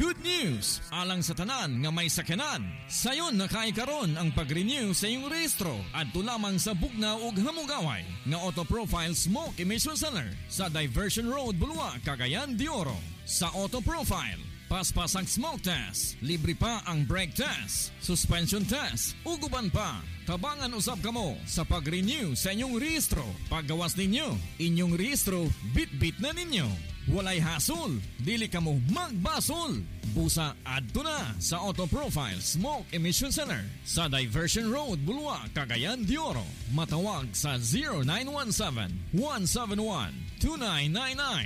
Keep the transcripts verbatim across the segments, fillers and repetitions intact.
Good news! Alang sa tanan nga may sakyanan. Sayon nakaikaron ang pag-renew sa iyong rehistro at lamang sa bugna ug hamugaway nga Auto Profile Smoke Emission Center sa Diversion Road, Bulua, Cagayan de Oro. Sa Auto Profile, paspas ang smoke test, libre pa ang brake test, suspension test, uguban pa. Tabangan usab kamo sa pag-renew sa inyong rehistro. Paggawas ninyo, inyong rehistro, bit-bit na ninyo. Walay hasol, dili kamo magbasol. Busa adto na sa Auto Profile Smoke Emission Center sa Diversion Road, Bulua, Cagayan de Oro. Matawag sa zero nine one seven, one seven one, two nine nine nine.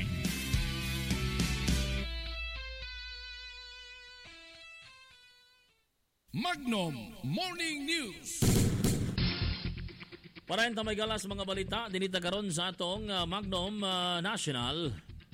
Magnum Morning News. Parahin tamay galas mga balita dinita karon sa atong uh, Magnum uh, National.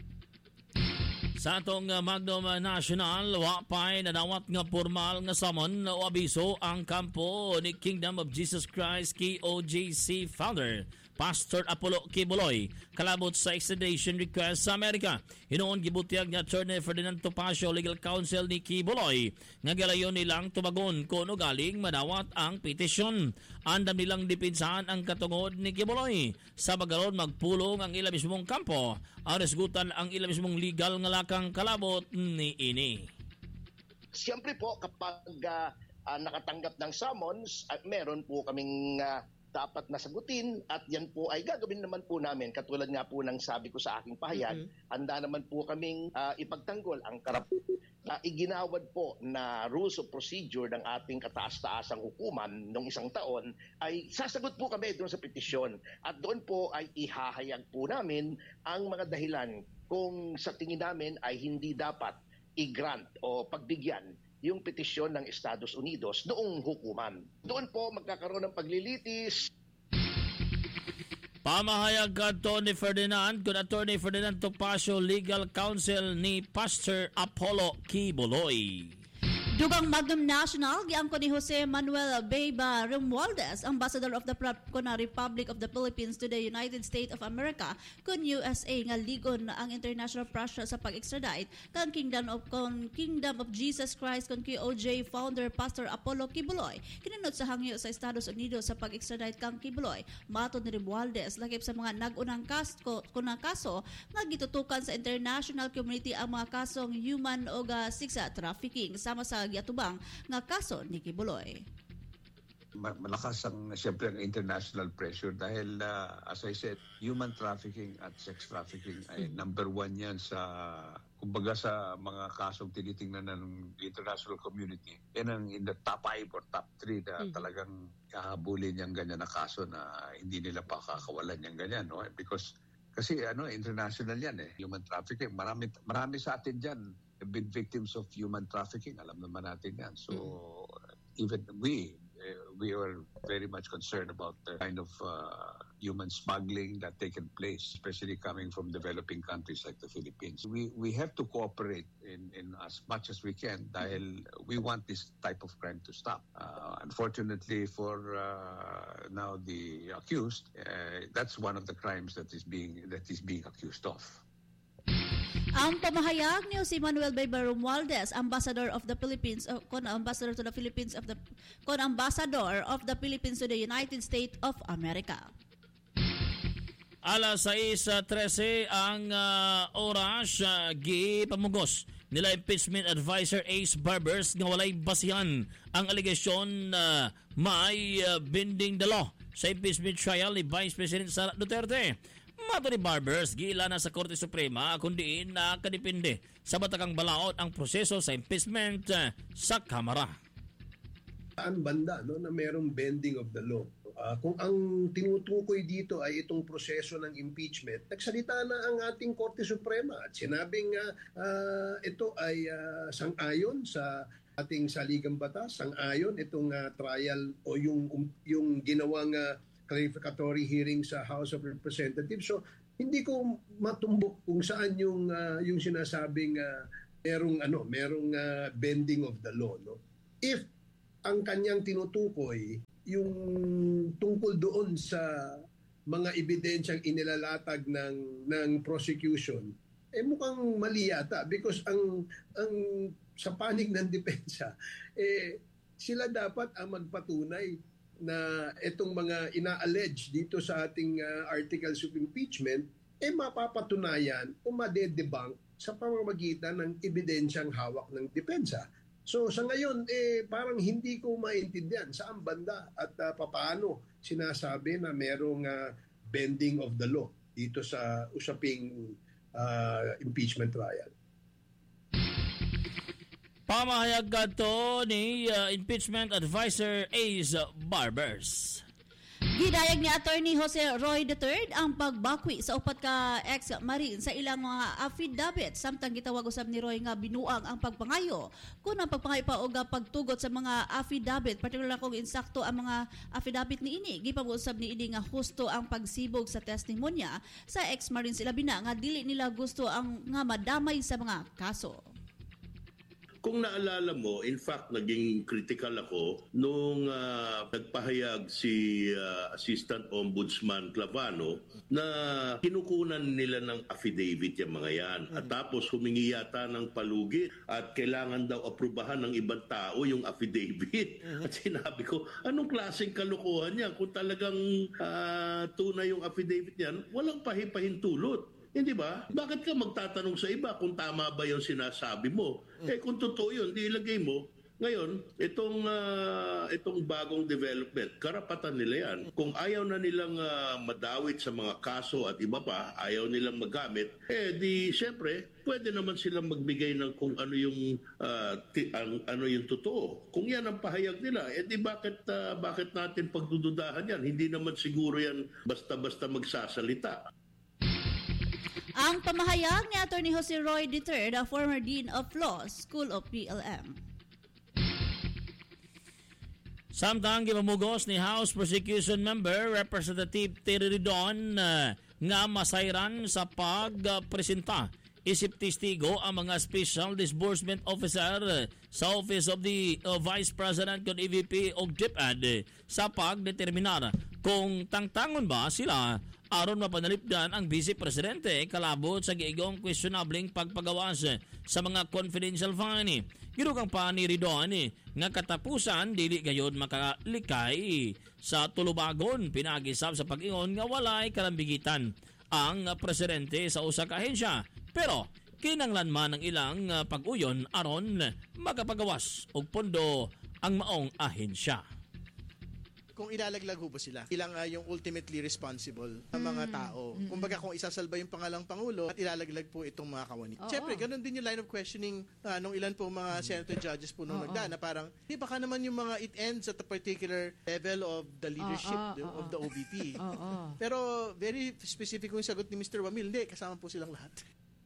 Sa atong uh, Magnum uh, National, wapay nadawat nga formal nga summon o abiso ang kampo ni Kingdom of Jesus Christ K O J C founder Pastor Apollo Kibuloy kalabot sa extradition request sa Amerika. Hinoon gibutiag ni Attorney Ferdinand Topacio Legal Counsel ni Kibuloy nga galayon nilang tubagon kuno galing madawat ang petisyon. Andam nilang dipinsahan ang katungod ni Kibuloy sa bagaron magpulong ang ila mismong kampo ang resgutan ang ila mismong legal nga lakang kalabot ni ini. Siyempre po kapag uh, uh, nakatanggap ng summons at meron po kaming uh, dapat nasagutin at yan po ay gagawin naman po namin katulad nga po ng sabi ko sa aking pahayag. Mm-hmm. Handa naman po kaming uh, ipagtanggol ang karap na iginawad po na rules of procedure ng ating kataas-taasang hukuman noong isang taon ay sasagot po kami doon sa petisyon at doon po ay ihahayag po namin ang mga dahilan kung sa tingin namin ay hindi dapat i-grant o pagbigyan yung petisyon ng Estados Unidos noong hukuman. Doon po magkakaroon ng paglilitis. Pamahayag kadto ni Ferdinand kun Attorney Ferdinand Topacio Legal Counsel ni Pastor Apollo Kibuloy. Dugang Magnum National, giangko ni Jose Manuel Beyba Romualdez, Ambassador of the Republic of the Philippines to the United States of America, kun U S A nga ligon ang international pressure sa pag-extradite kan Kingdom of kon Kingdom of Jesus Christ kon K O J founder Pastor Apollo Kibuloy. Kinunod sa hangyo sa Estados Unidos sa pag-extradite kang Kibuloy. Mato ni Romualdez lakip sa mga nag-unang kaso kunang kaso nga gitutukan sa international community ang mga kasong human o sex trafficking sama sa giatubang nga kaso ni Kibuloy. Malakas ang siyempre ang international pressure dahil uh, as I said, human trafficking at sex trafficking ay mm-hmm. number one yan sa kumbaga sa mga kasong tinitingnan ng international community. Yan ang in the top five or top three na mm-hmm. talagang kahabulin yung ganyan na kaso na hindi nila pakakawalan yung ganyan. No? Because kasi ano international yan eh, human trafficking. Marami, marami sa atin dyan been victims of human trafficking. Alam naman natin yan. So, mm. even we, uh, we are very much concerned about the kind of uh, human smuggling that taken place, especially coming from developing countries like the Philippines. We we have to cooperate in, in as much as we can dahil we want this type of crime to stop. Uh, unfortunately for uh, now the accused, uh, that's one of the crimes that is being that is being accused of. Ang pamahayag niyo si Manuel Beyba Romualdez, Ambassador of the Philippines, uh, kon Ambassador to the Philippines of the kon Ambassador of the Philippines to the United States of America. Alas sais trese ang uh, oras uh, gi pamugos nila impeachment advisor Ace Barbers nga walay basihan ang alegasyon na uh, may uh, bending the law sa impeachment trial ni Vice President Sara Duterte. Mato ni Barbers, gila na sa Korte Suprema kundi na kadepende sa batakang balaod ang proseso sa impeachment uh, sa Kamara. Ang banda no, na mayroong bending of the law. Uh, kung ang tinutukoy dito ay itong proseso ng impeachment, nagsalita na ang ating Korte Suprema at sinabing uh, uh, ito ay uh, sang-ayon sa ating saligang batas, sang-ayon itong uh, trial o yung, um, yung ginawang uh, clarificatory hearing sa House of Representatives. So hindi ko matumbok kung saan yung uh, yung sinasabing uh, merong ano, merong uh, bending of the law, no. If ang kanyang tinutukoy yung tungkol doon sa mga ebidensyang inilalatag ng ng prosecution eh mukhang mali yata because ang ang sa panig ng depensa, eh sila dapat ang magpatunay na itong mga ina-allege dito sa ating uh, articles of impeachment, eh mapapatunayan o madedebunk sa pamamagitan ng ebidensyang hawak ng depensa. So sa ngayon, eh parang hindi ko maintindihan saan banda at uh, papaano sinasabi na merong uh, bending of the law dito sa usaping uh, impeachment trial. Pamahayag ka to ni uh, Impeachment Advisor Ace Barbers. Gidayag ni Attorney Jose Roy the third ang pagbakwi sa upat ka ex-marine sa ilang mga affidavit samtang gitawag usab ni Roy nga binuang ang pagpangayo kun ang pagpangayo pa og pagtugot sa mga affidavit, particular kung insakto ang mga affidavit ni ini gipag-usab ni ini nga husto ang pagsibog sa testimonya sa ex-marine sila bina nga dili nila gusto ang nga madamay sa mga kaso. Kung naalala mo, in fact, naging critical ako nung uh, nagpahayag si uh, Assistant Ombudsman Clavano na kinukunan nila ng affidavit yung mga yan. At tapos humingi yata ng palugi at kailangan daw aprubahan ng ibang tao yung affidavit. At sinabi ko, anong klaseng kalokohan yan? Kung talagang uh, tunay yung affidavit yan, walang pahipahintulot. Hindi ba? Bakit ka magtatanong sa iba kung tama ba yung sinasabi mo? Eh kung totoo yun, di ilagay mo. Ngayon, itong uh, itong bagong development, karapatan nila yan. Kung ayaw na nilang uh, madawit sa mga kaso at iba pa, ayaw nilang magamit, eh di syempre, pwede naman silang magbigay ng kung ano yung uh, ti, ang, ano yung totoo. Kung yan ang pahayag nila, eh di bakit uh, bakit natin pagdududahan yan? Hindi naman siguro yan basta-basta magsasalita. Ang pamahayag ni Attorney Jose Roy the third, a former Dean of Law, School of P L M. Samtang gipamugos ni House Prosecution Member Representative Terry Ridon uh, nga masayran sa pagpresenta isip testigo ang mga Special Disbursement Officer uh, sa Office of the uh, Vice President kung E V P o DepEd uh, sa pagdeterminar kung tangtangon ba sila aron mapanalipdan ang Vice Presidente kalabot sa giigong questionabling pagpagawas sa mga confidential fund. Girugang pa ni Ridon nga katapusan dili gayud makalikay sa tulubagon pinagisab sa pag-ingon nga walay kalambigitan ang presidente sa usa ka ahensya. Pero kinanglan man ang ilang pag-uyon aron magapagawas og pondo ang maong ahensya. Kung ilalaglag ho ba sila, ilang uh, yung ultimately responsible ng mga tao. Mm-hmm. Kumbaga kung isasalba yung pangalang Pangulo at ilalaglag po itong mga kawani. Oh, Siyempre, ganun din yung line of questioning uh, nung ilan po mga mm-hmm. senator judges po nung oh, nagdaan na parang, di baka naman yung mga it ends at a particular level of the leadership oh, oh, of oh, the O B P. Oh, oh. Pero very specific yung sagot ni Mister Wamil, hindi, kasama po silang lahat.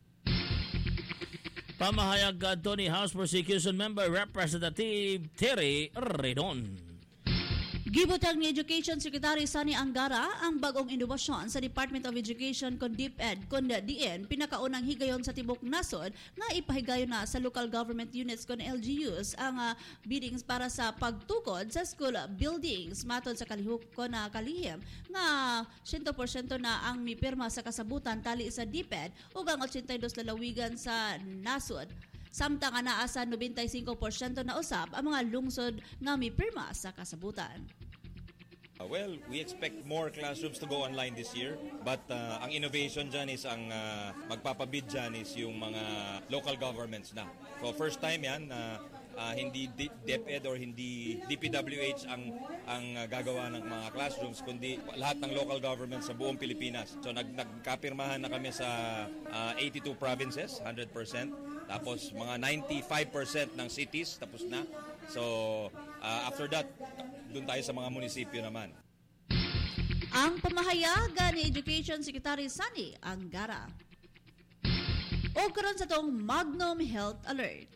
Pamahayag ka ni House Prosecution Member Representative Terry Ridon. Gibutang ni Education Secretary Sani Angara ang bagong inobasyon sa Department of Education kon DepEd kon diin pinakaunang higayon sa tibok nasod nga ipahigayon na sa local government units kon L G Us ang uh, biddings para sa pagtukod sa school buildings matod sa kalihok kon na uh, kalihim nga one hundred percent na ang mipirma sa kasabutan tali sa DepEd ug ang eighty-two lalawigan sa nasod. Samtang anaa sa ninety-five percent na usab ang mga lungsod nga mipirma sa kasabutan. Uh, well, we expect more classrooms to go online this year, but uh, ang innovation dyan is ang uh, magpapabid dyan is yung mga local governments na. So first time yan, uh, uh, hindi DepEd or hindi D P W H ang ang uh, gagawa ng mga classrooms, kundi lahat ng local governments sa buong Pilipinas. So nag nagkapirmahan na kami sa uh, eighty-two provinces, one hundred percent. Tapos mga ninety-five percent ng cities tapos na. So uh, after that, doon tayo sa mga munisipyo naman. Ang pamahayagan ni Education Secretary Sani Angara. O karon sa tong Magnum Health Alert.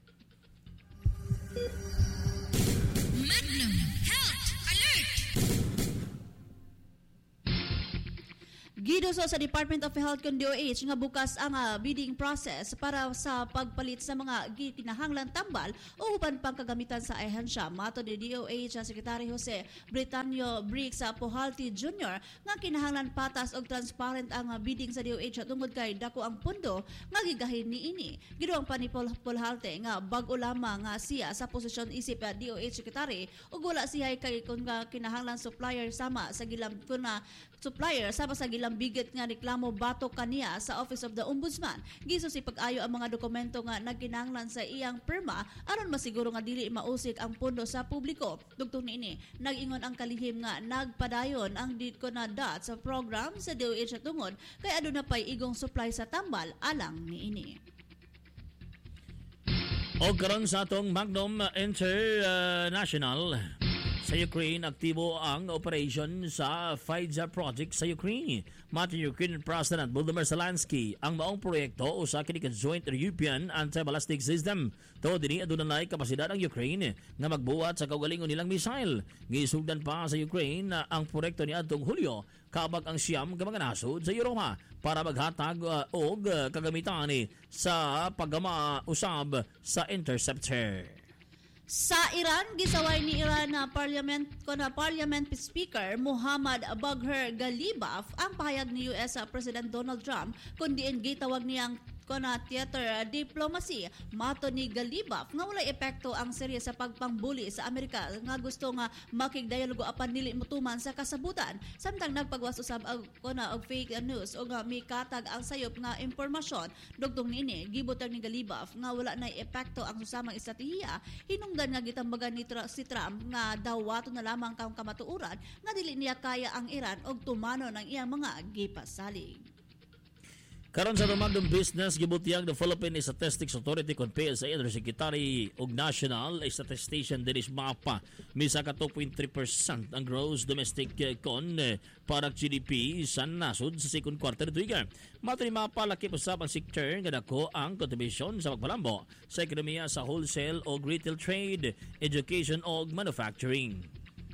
Magnum Health Alert. Giduso sa Department of Health kun D O H nga bukas ang uh, bidding process para sa pagpalit sa mga kinahanglan tambal o uban pang kagamitan sa ahensya. Mato ni D O H Secretary Jose Britanio Briggs sa Puhalti Junior nga kinahanglan patas og transparent ang uh, bidding sa D O H tungod kay dako ang pundo nga gigahin niini. Giduang pa ni Puhalti nga bag-o lamang nga siya sa posisyon isip uh, D O H Secretary ug wala siya kay kun nga kinahanglan supplier sama sa gilam kun na supplier sama sa gilam bigit nga reklamo batok kaniya sa Office of the Ombudsman. Giso si pag-ayo ang mga dokumento nga nagkinahanglan sa iyang pirma aron masiguro nga dili mausik ang pondo sa publiko. Dugtong niini, nag-ingon ang kalihim nga nagpadayon ang dito na dot sa program sa D O H tungod kay aduna pay igong supply sa tambal alang niini. O karon sa atong Magnum International sa Ukraine, aktibo ang operation sa FIDZA project sa Ukraine. Mati Ukrainian President Volodymyr Zelensky ang maong proyekto usa kini ka Joint European Anti-Ballistic System. To dini adunay kapasidad ang Ukraine nga magbuhat sa kaugalingon nilang missile. Gisugdan pa sa Ukraine ang proyekto ni adtong Hulyo kaabag ang siyam ka mga nasod sa Europa para maghatag uh, og uh, kagamitan ni sa paggama usab sa interceptor. Sa Iran, gisaway ni Iran na Parliament ko na Parliament Speaker Muhammad Bagher Galibaf ang pahayag ni U S President Donald Trump kundi ang gitawag niyang na theater diplomacy. Mato ni Galibaf nga walay epekto ang serye sa pagpangbuli sa Amerika nga gusto nga makigdialogo apan dili motuman sa kasabutan samtang nagpagwas usab og kuna og fake news o nga mikatag ang sayop nga impormasyon. Dugtong niini gibutang ni Galibaf nga wala nay epekto ang susamang estratehiya hinungdan nga gitambagan ni Tra- si Trump nga dawato na lamang kang kamatuoran nga dili niya kaya ang Iran og tumano ng iyang mga gipasalig. Karon sa Romandong Business, gibutiyang the Philippine Statistics Authority kon P S A Undersecretary og National Statistician Dennis Mapa misa ka two point three percent ang gross domestic con product G D P sa nasod sa second quarter tuiga. Mato ni Mapa lakip usab ang sector nga dako ang contribution sa pagpalambo sa ekonomiya sa wholesale o retail trade, education o manufacturing.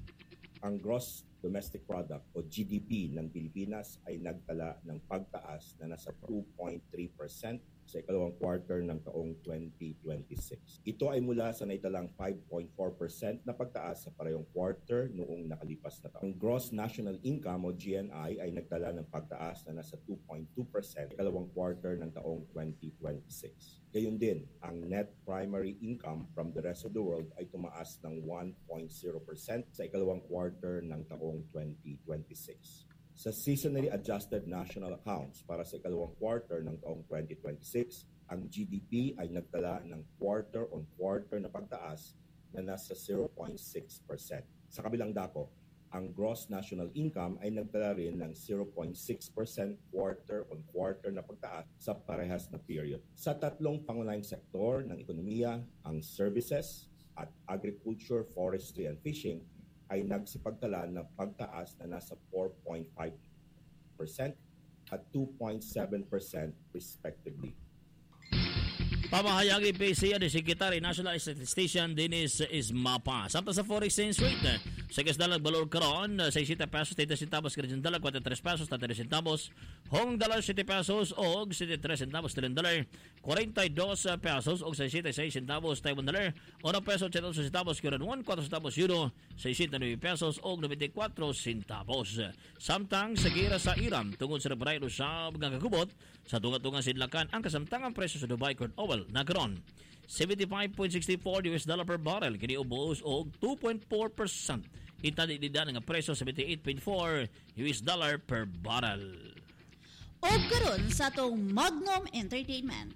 Ang gross domestic product o G D P ng Pilipinas ay nagtala ng pagtaas na nasa two point three percent sa ikalawang quarter ng taong twenty twenty-six. Ito ay mula sa naitalang five point four percent na pagtaas sa parehong quarter noong nakalipas na taon. Ang gross national income o G N I ay nagtala ng pagtaas na nasa two point two percent sa ikalawang quarter ng taong twenty twenty-six. Gayun din, ang net primary income from the rest of the world ay tumaas ng one point zero percent sa ikalawang quarter ng taong twenty twenty-six. Sa seasonally adjusted national accounts para sa ikalawang quarter ng taong twenty twenty-six, ang G D P ay nagtala ng quarter-on-quarter na pagtaas na nasa zero point six percent. Sa kabilang dako, ang gross national income ay nagtala rin ng zero point six percent quarter-on-quarter na pagtaas sa parehas na period. Sa tatlong pangunahing sektor ng ekonomiya, ang services at agriculture, forestry and fishing ay nagsipagtala ng pagtaas na nasa four point five percent at two point seven percent respectively. Pamahayag P C A ni Secretary National Statistician Dennis Ismapa. Samtang sa foreign exchange rate, sa kasdalag balor karon sixty pesos thirty centavos Canadian dollar, forty-three pesos thirty centavos Hong dollar, seventy pesos og seventy-three centavos Australian dollar, forty-two pesos og sixty-six centavos Taiwan dollar, one peso eighty centavos Korean won, four centavos euro, sixty-nine pesos og ninety-four centavos. Samtang sa gira sa Iran tungod sa rebrayro sa mga kagubot sa tunga-tungang sidlakan ang kasamtangang presyo sa Dubai crude oil nagkaroon seventy-five point six four U S dollar per barrel kini ubos og two point four percent. Itadidida nga presyo seventy-eight point four U S dollar per barrel. O karon sa atong Magnum Entertainment.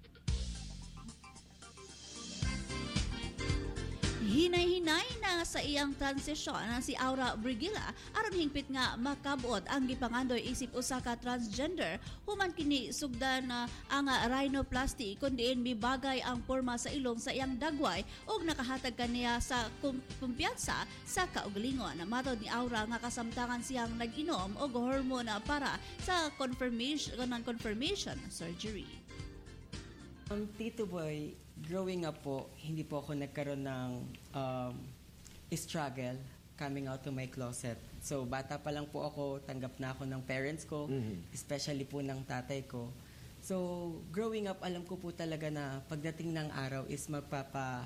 Hinay-hinay na sa iyang transisyon na si Aura Brigila aron hingpit nga makabot ang gipangandoy isip usa ka transgender human kini sugdan na ang rhinoplasty kundi mibagay ang porma sa ilong sa iyang dagway ug nakahatag kaniya sa kumpiyansa sa kaugalingon. Matod ni Aura nga kasamtangan siyang nag-inom og hormone para sa confirmation confirmation surgery. Um, Tito Boy, growing up po, hindi po ako nagkaroon ng um, struggle coming out of my closet. So, bata pa lang po ako, tanggap na ako ng parents ko, Mhm. especially po ng tatay ko. So, growing up, alam ko po talaga na pagdating ng araw is magpapa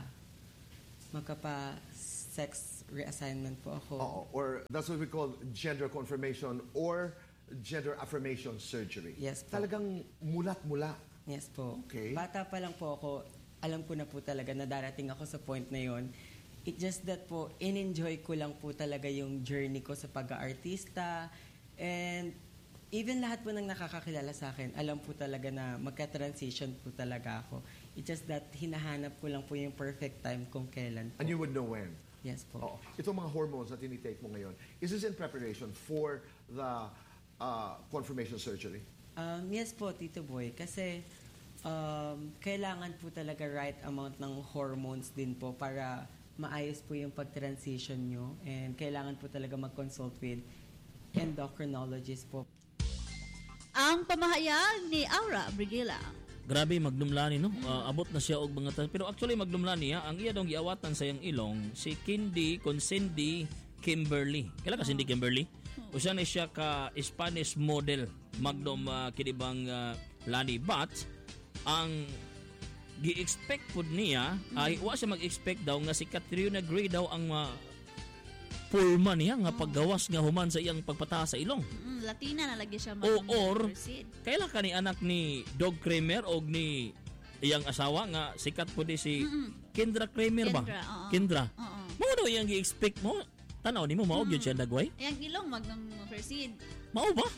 magpapa-sex reassignment po ako. Oo, or that's what we call gender confirmation or gender affirmation surgery. Yes po. Talagang mulat-mula. Yes po. Okay. Bata pa lang po ako, alam ko na po talaga na darating ako sa point na yon. It just that po, in-enjoy ko lang po talaga yung journey ko sa pag-aartista. And even lahat po ng nakakakilala sa akin, alam po talaga na magka-transition po talaga ako. It just that hinahanap ko lang po yung perfect time kung kailan po. And you would know when. Yes po. Oo. Itong mga hormones na tinitake mo ngayon, is this in preparation for the uh, confirmation surgery? Um, yes po, Tito Boy. Kasi um, kailangan po talaga right amount ng hormones din po para maayos po yung pag-transition nyo. And kailangan po talaga mag-consult with endocrinologist po. Ang pamahayag ni Aura Brigila. Grabe magdumlani no. Uh, abot na siya og mga tan- pero actually magdumlani ha. Ang iya dong giawatan sa iyang ilong si Cindy kon Cindy Kimberly. Kailan ka Cindy Kimberly? O siya na siya ka Spanish model magdom uh, kinibang uh, Lani, but ang gi-expect pud niya ay wa siya mag-expect daw nga si Catriona Gray daw ang uh, pulma niya nga paggawas nga human sa iyang pagpataas sa ilong. Mm, Latina na lagi siya O or mag-proceed. kailan ka ni anak ni Dog Kramer o ni iyang asawa nga sikat po di si Mm-mm. Kendra Kramer ba? Kendra, oo. Kendra. Oo. Mao daw iyang gi-expect mo. Tanaw ni mo mao gyud siya dagway. Yang ilong mag-proceed. Mao ba?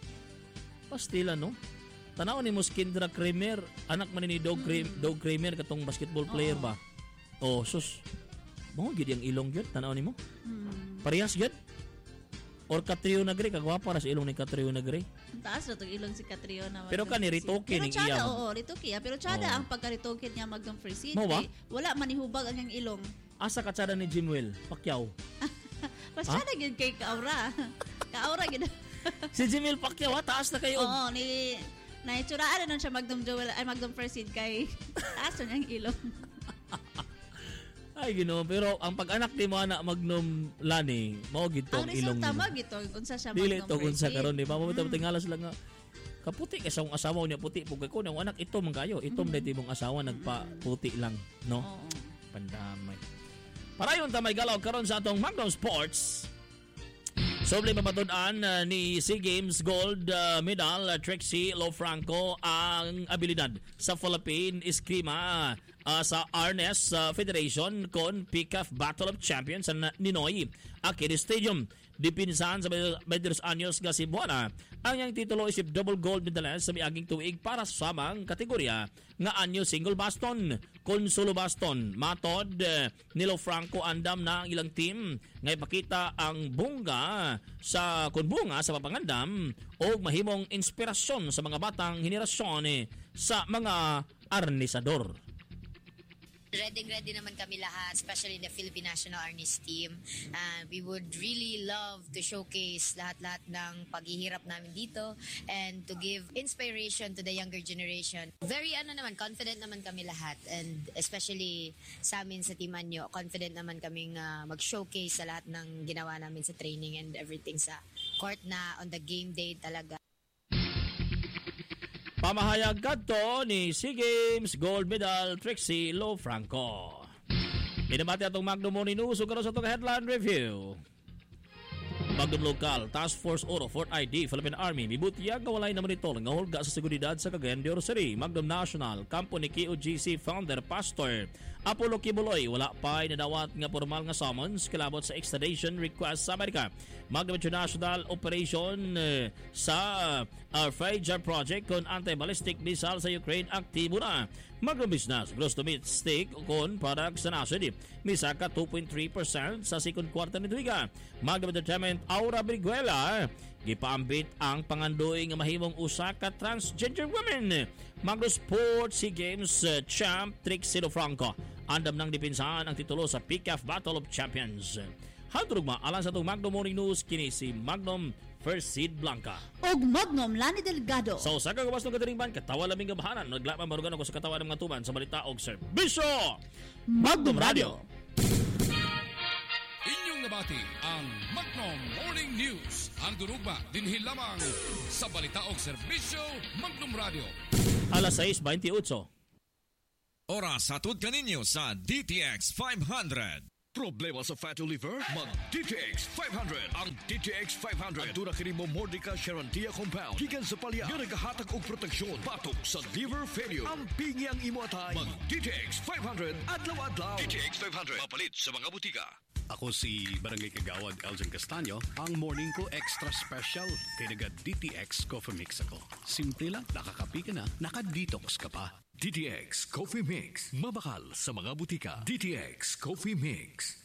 Pastila no. Tanaw ni mo si Kendra Kramer, anak man ni Dog Kramer, Dog Kramer katong basketball player ba? Oh, sus. Mao gyud yang ilong gyud tanaw ni mo. Parehas gyud. Or Catriona Gray, kagwapa ra sa ilong ni Catriona Gray. Ang taas na itong ilong si Catriona. Pero ka ni ritoke Pero ning tsada, iya. oo, ritoke. Pero tsada Oo. ang pagka-ritoke niya mag-proceed. Mo ba? Kay wala manihubag ang iyang ilong. Asa ka tsada ni Jimwell Pacquiao? Mas Ha? tsada yun kay Kaura. Kaura yun. Si Jimwell Pacquiao, ha? Taas na kayo. Oo, ni... Naitsuraan na nun siya mag-proceed ay mag-proceed kay taas na niyang ilong. Ay, Ginoo, pero ang pag-anak ni mo anak Magnum Lani, mao gid Ang tong ilong. resulta mo gito unsa siya Dili to kung sa mag-proceed. karon di ba mo tingala sila nga kaputi kasi ang asawa niya puti pug ko ang anak ito man kayo itom mm. dito mong asawa nagpa-puti lang no. Oo. Pandamay. Para yun tamay galaw karon sa atong Magnum Sports. Sobre mapatud-an uh, ni SEA Games Gold uh, Medal uh, Trixie Lofranco ang abilidad sa Philippine Eskrima uh, sa Arnes uh, Federation kon P C A F Battle of Champions sa Ninoy Aquino Stadium. Dipinsan sa Medros Anyos nga si Buana ang yang titulo isip double gold medalist sa miaging tuig para sa samang kategorya nga anyo single baston kon solo baston. Matod uh, Nilo Franco andam na ang ilang team nga ipakita ang bunga sa kunbunga sa papangandam o mahimong inspirasyon sa mga batang henerasyon eh, sa mga arnisador. Ready ready naman kami lahat, especially the Philippine National Arnis team. And we would really love to showcase lahat-lahat ng paghihirap namin dito and to give inspiration to the younger generation. Very ano naman, confident naman kami lahat, and especially sa amin sa Team Anyo, confident naman kaming uh, mag-showcase sa lahat ng ginawa namin sa training and everything sa court na on the game day talaga. Pamahayag kadto ni SEA Games Gold Medal Trixie Lofranco. Pinamati atong Magnum Morning News ug karon sa atong headline review. Magnum Local Task Force Oro Fort I D Philippine Army mibutiyag nga walay na monitor nga hulga sa seguridad sa Cagayan de Oro City. Magnum National kampo ni K O G C founder Pastor Apollo Kibuloy wala pa nadawat nga formal nga summons kilabot sa extradition request sa Amerika. Magnum International Operation uh, sa uh, Fragile Project kon anti-ballistic missile sa Ukraine aktibo na. Magnum Business gross to meet stake kon products sa nasod misa ka two point three percent sa second quarter ni tuiga. Magnum Entertainment Aura Briguela gipaambit ang pangandoy nga mahimong usa ka transgender women. Magnum Sports SEA Games uh, champ Trixie Lofranco andam nang dipinsahan ang titulo sa P C A F Battle of Champions. Hadrugma alang sa itong Magnum Morning News kini si Magnum First Seed Blanca og Magnum Lani Delgado. So sa kagawas ng katiringban katawa laming gabahanan naglaman marugan ako sa katawa ng mga tuman sa balita og serbisyo Magnum Radio. Inyong binabati ang Magnum Morning News. Ang durugma dinhi lamang sa balita o serbisyo Magnum Radio. Alas sais twenty-eight. Oras hatod kaninyo sa D T X five hundred. Problema sa fatty liver? Mag-D T X five hundred. Ang D T X five hundred. Ang kini mo Mordica Charantia Compound. Gikan sa palya. Nga nagahatag og proteksyon. Batok sa liver failure. Ang pingi ang imo atay. Mag-D T X five hundred. Adlaw-adlaw. D T X five hundred. Mapalit sa mga butika. Ako si Barangay Kagawad Elgin Castaño. Ang morning ko extra special kay naga D T X Coffee Mix ako. Simple lang, nakakapi ka na, naka-detox ka pa. D T X Coffee Mix. Mabakal sa mga butika. D T X Coffee Mix.